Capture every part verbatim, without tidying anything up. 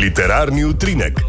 Literarni utrinek.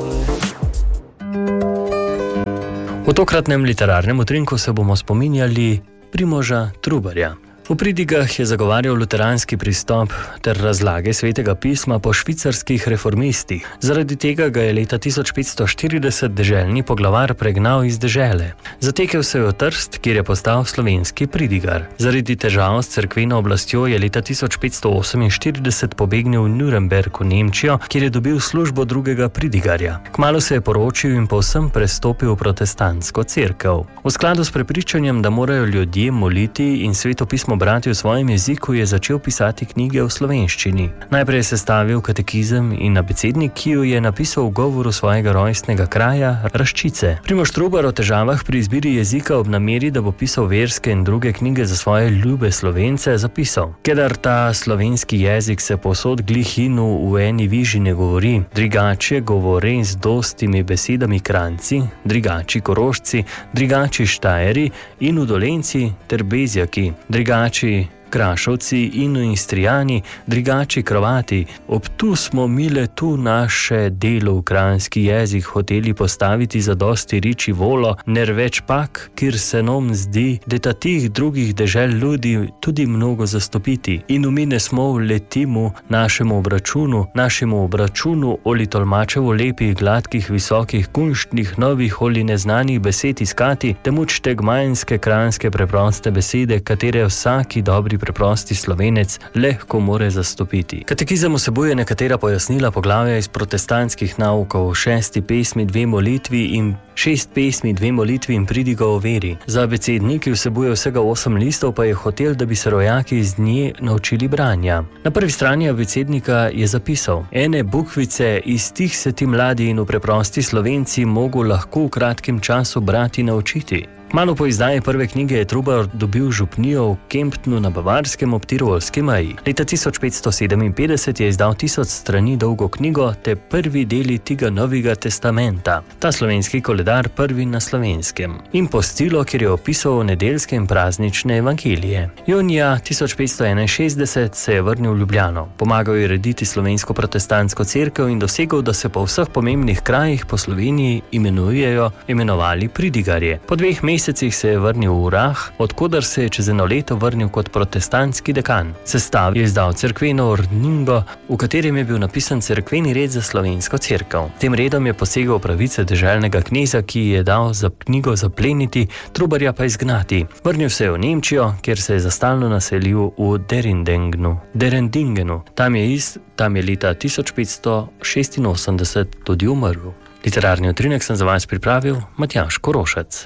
V tokratnem literarnem utrinku se bomo spominjali Primoža Trubarja. V pridigah je zagovarjal luteranski pristop ter razlage svetega pisma po švicarskih reformistih. Zaradi tega ga je leta tisoč petsto štirideset deželni poglavar pregnal iz dežele. Zatekel se je v Trst, kjer je postal slovenski pridigar. Zaradi težav s cerkveno oblastjo je leta tisoč petsto oseminštirideset pobegnil v Nuremberg v Nemčijo, kjer je dobil službo drugega pridigarja. Kmalu se je poročil in povsem prestopil v protestantsko cerkev. V skladu s prepričanjem, da morajo ljudje moliti in sveto pismo brati v svojem jeziku, je začel pisati knjige v slovenščini. Najprej je sestavil katekizem in abecednik, ki jo je napisal v govoru svojega rojstnega kraja Raščice. Primož Trubar o težavah pri izbiri jezika ob nameri, da bo pisal verske in druge knjige za svoje ljube Slovence, zapisal: "Kedar ta slovenski jezik se povsod glihinu v eni viži ne govori, drugače govore z dostimi besedami Kranjci, drugači Korošci, drugači Štajeri in v Dolenci ter Bezjaki, drugači Krašovci in Istrijani, drugači Krovati. Ob tu smo mile tu naše delo v kranjski jezik hoteli postaviti za dosti riči volo, ner več pak, kjer se nam zdi, da ta tih drugih dežel ljudi tudi mnogo zastopiti. In mi ne smo v letimu našemu obračunu, našemu obračunu oli tolmačevo lepih, gladkih, visokih, kunštnih, novih oli neznanih besed iskati, temuč te gmajnske, kranjske preproste besede, katere vsaki dobri preprosti Slovenec lahko more zastopiti." Katekizem vsebuje nekatera pojasnila poglavja iz protestantskih naukov, šesti pesmi, dve molitvi in šest pesmi, dve molitvi in pridiga o veri. Za abecednik, ki vsebuje vsega osem listov, pa je hotel, da bi se rojaki iz nje naučili branja. Na prvi strani abecednika je zapisal: "Ene bukvice iz tih se ti mladi in v preprosti Slovenci mogo lahko v kratkem času brati naučiti." Malo po izdaji prve knjige je Trubar dobil župnijo v Kemptnu na Bavarskem ob tirolski meji. Leta tisoč petsto sedeminpetdeset je izdal tisoč strani dolgo knjigo te prvi deli tega novega testamenta, ta slovenski koledar prvi na slovenskem, in postilo, kjer je opisal nedeljske in praznične evangelije. Junija tisoč petsto enainšestdeset se je vrnil v Ljubljano. Pomagal je rediti slovensko protestantsko cerkev in dosegel, da se po vseh pomembnih krajih po Sloveniji imenujejo imenovali pridigarje. Po dveh mesecih se je vrnil v Urah, odkudar se je čez eno leto vrnil kot protestantski dekan. Sestav je izdal cerkveno ordningo, v katerem je bil napisan cerkveni red za slovensko cerkev. Tem redom je posegel v pravice deželnega kneza, ki je dal za knjigo zapleniti, Trubarja pa izgnati. Vrnil se je v Nemčijo, kjer se je za stalno naselil v Derendengenu. Derendingenu. Tam je, iz, tam je leta tisoč petsto šestinosemdeset tudi umrl. Literarni utrinek sem za vas pripravil Matjaž Korošec.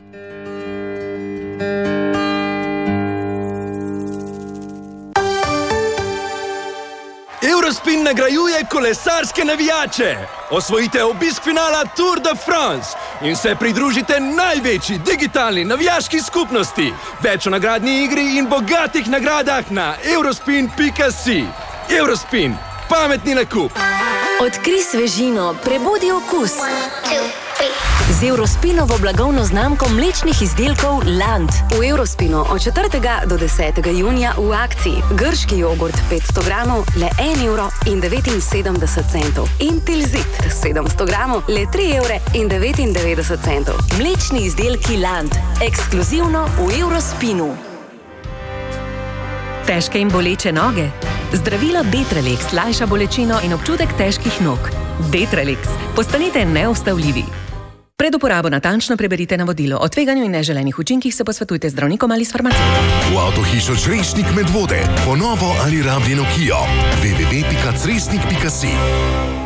Eurospin nagrajuje kolesarske navijače. Osvojite obisk finala Tour de France in se pridružite največji digitalni navijaški skupnosti. Več o nagradni igri in bogatih nagradah na eurospin pika si. Eurospin, pametni nakup. Odkri svežino, prebudi okus. Z Eurospinovo blagovno znamko mlečnih izdelkov Land. V Eurospinu od četrtega do desetega junija v akciji. Grški jogurt petsto gramov le en evro in devetinsedemdeset centov. In Tilzit sedemsto gramov le tri evre in devetindevetdeset centov. Mlečni izdelki Land. Ekskluzivno v Eurospinu. Težke in boleče noge? Zdravilo Detralex lajša bolečino in občutek težkih nog. Detralex. Postanite neustavljivi. Pred uporabo natančno preberite navodilo. O tveganju in neželenih učinkih se posvetujte z zdravnikom ali s farmacevtom. V avtohišo Cresnik Medvode. Ponovo ali rabljeno Kio. w w w pika cresnik pika si